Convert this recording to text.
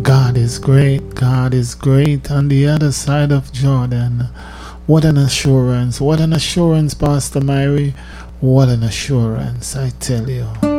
God is great. God is great on the other side of Jordan. What an assurance. What an assurance, Pastor Myrie. What an assurance, I tell you.